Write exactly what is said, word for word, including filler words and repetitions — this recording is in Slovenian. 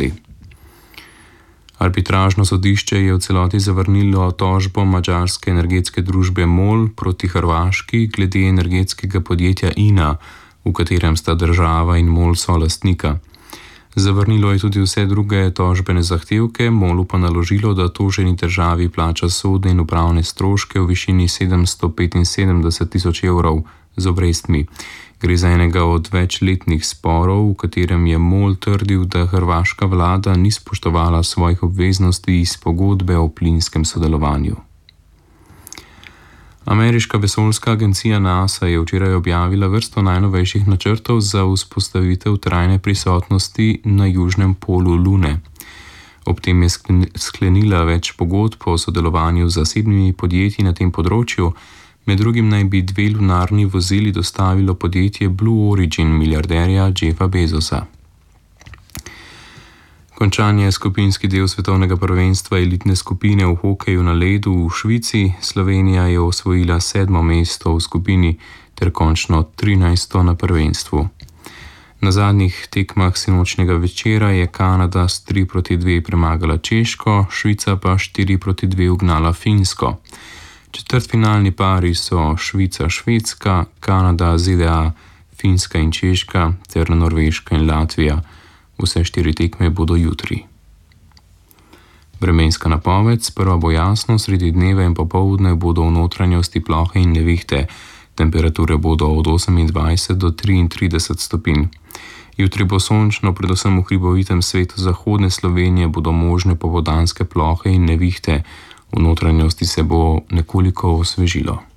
rekli. Arbitražno sodišče je v celoti zavrnilo tožbo madžarske energetske družbe MOL proti Hrvaški glede energetskega podjetja INA, v katerem sta država in MOL solastnika. Zavrnilo je tudi vse druge tožbene zahtevke, MOL-u pa naložilo, da toženi državi plača sodne in upravne stroške v višini sedemsto petinsedemdeset tisoč evrov z obrestmi. Gre za enega od večletnih sporov, v katerem je MOL trdil, da hrvaška vlada ni spoštovala svojih obveznosti iz pogodbe o plinskem sodelovanju. Ameriška vesoljska agencija NASA je včeraj objavila vrsto najnovejših načrtov za vzpostavitev trajne prisotnosti na južnem polu Lune. Ob tem je sklenila več pogodb o sodelovanju z zasebnimi podjetji na tem področju, med drugim naj bi dve lunarni vozili dostavilo podjetje Blue Origin milijarderja Jeffa Bezosa. Končan je skupinski del svetovnega prvenstva elitne skupine v hokeju na ledu v Švici. Slovenija je osvojila sedmo mesto v skupini ter končno trinajsto na prvenstvu. Na zadnjih tekmah sinočnjega večera je Kanada s tri proti dve premagala Češko, Švica pa štiri proti dve ugnala Finsko. Četrtfinalni pari so Švica-Švedska, Kanada-Z D A, Finska in Češka ter Norveška in Latvija. Vse štiri tekme bodo jutri. Vremenska napoved: sprva bo jasno, sredi dneva in popoldne bodo v notranjosti plohe in nevihte. Temperature bodo od osemindvajset do triintrideset stopinj. Jutri bo sončno, predvsem v hribovitem svetu zahodne Slovenije bodo možne popoldanske plohe in nevihte. V notranjosti se bo nekoliko osvežilo.